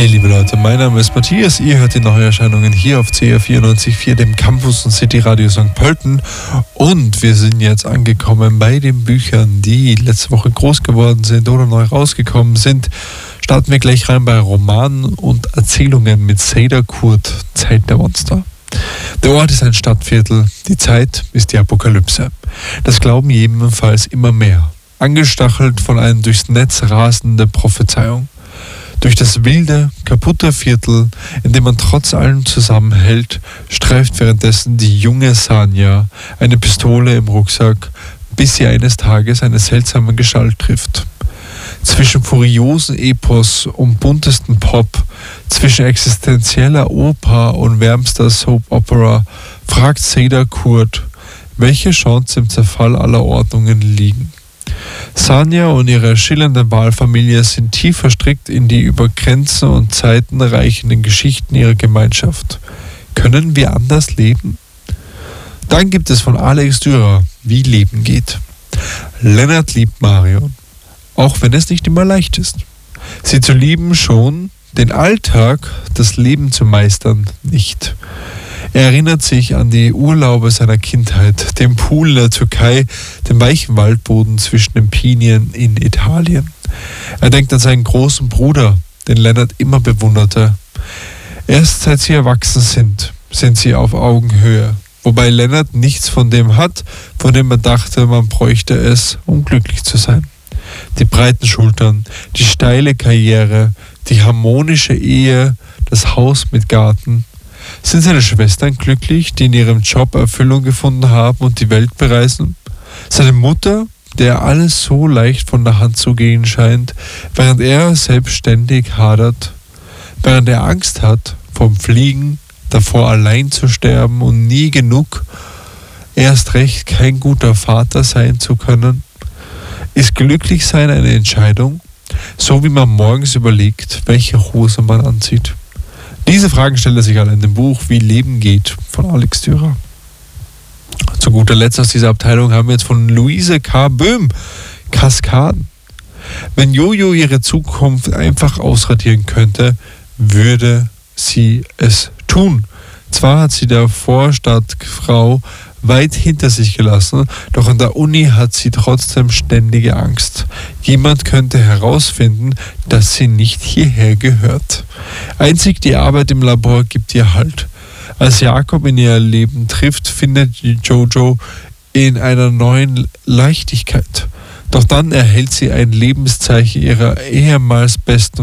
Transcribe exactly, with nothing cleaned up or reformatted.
Hey liebe Leute, mein Name ist Matthias, ihr hört die Neuerscheinungen hier auf C R vierundneunzig Komma vier, dem Campus und City Radio Sankt Pölten, und wir sind jetzt angekommen bei den Büchern, die letzte Woche groß geworden sind oder neu rausgekommen sind. Starten wir gleich rein bei Romanen und Erzählungen mit Seda Kurt, Zeit der Monster. Der Ort ist ein Stadtviertel, die Zeit ist die Apokalypse. Das glauben jedenfalls immer mehr, angestachelt von einer durchs Netz rasende Prophezeiung. Durch das wilde, kaputte Viertel, in dem man trotz allem zusammenhält, streift währenddessen die junge Sanja eine Pistole im Rucksack, bis sie eines Tages eine seltsame Gestalt trifft. Zwischen furiosen Epos und buntesten Pop, zwischen existenzieller Oper und wärmster Soap-Opera fragt Seda Kurt, welche Chance im Zerfall aller Ordnungen liegen. Sanja und ihre schillernde Wahlfamilie sind tief verstrickt in die über Grenzen und Zeiten reichenden Geschichten ihrer Gemeinschaft. Können wir anders leben? Dann gibt es von Alex Dürer Wie Leben geht. Lennart liebt Marion, auch wenn es nicht immer leicht ist. Sie zu lieben schon, den Alltag, das Leben zu meistern, nicht. Er erinnert sich an die Urlaube seiner Kindheit, den Pool in der Türkei, den weichen Waldboden zwischen den Pinien in Italien. Er denkt an seinen großen Bruder, den Lennart immer bewunderte. Erst seit sie erwachsen sind, sind sie auf Augenhöhe, wobei Lennart nichts von dem hat, von dem er dachte, man bräuchte es, um glücklich zu sein. Die breiten Schultern, die steile Karriere, die harmonische Ehe, das Haus mit Garten. Sind seine Schwestern glücklich, die in ihrem Job Erfüllung gefunden haben und die Welt bereisen? Seine Mutter, der alles so leicht von der Hand zu gehen scheint, während er selbstständig hadert, während er Angst hat vom Fliegen, davor allein zu sterben und nie genug, erst recht kein guter Vater sein zu können? Ist Glücklichsein eine Entscheidung, so wie man morgens überlegt, welche Hose man anzieht? Diese Fragen stellt er sich alle in dem Buch Wie Leben geht von Alex Dürer. Zu guter Letzt aus dieser Abteilung haben wir jetzt von Luise K. Böhm Kaskaden. Wenn Jojo ihre Zukunft einfach ausradieren könnte, würde sie es tun. Zwar hat sie der Vorstadtfrau weit hinter sich gelassen, doch an der Uni hat sie trotzdem ständige Angst. Jemand könnte herausfinden, dass sie nicht hierher gehört. Einzig die Arbeit im Labor gibt ihr Halt. Als Jakob in ihr Leben trifft, findet Jojo in einer neuen Leichtigkeit. Doch dann erhält sie ein Lebenszeichen ihrer ehemals besten